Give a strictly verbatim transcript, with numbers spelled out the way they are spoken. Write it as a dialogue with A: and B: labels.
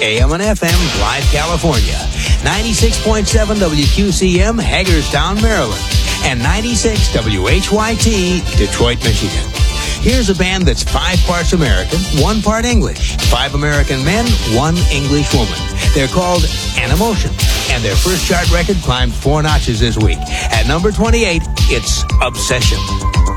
A: A M and F M, Blythe, California. ninety-six point seven W Q C M, Hagerstown, Maryland. And ninety-six W H Y T, Detroit, Michigan. Here's a band that's five parts American, one part English. Five American men, one English woman. They're called Animotion, and their first chart record climbed four notches this week. At number twenty-eight, it's Obsession.